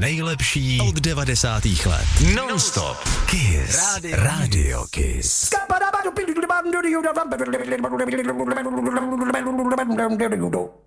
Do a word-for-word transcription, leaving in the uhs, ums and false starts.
nejlepší od devadesátých let. Non-stop. Kiss. Rádio, Radio Kiss. Rádio Kiss.